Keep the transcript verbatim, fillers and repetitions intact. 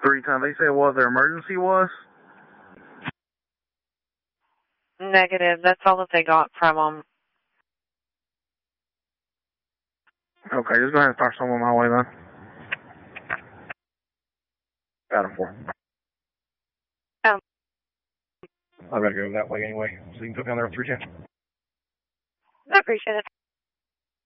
Three times. They said what their emergency was? Negative. That's all that they got from them. Okay, just go ahead and start someone my way then. Got him for. Um. I better go that way anyway, so you can put me on there with three ten. I appreciate it.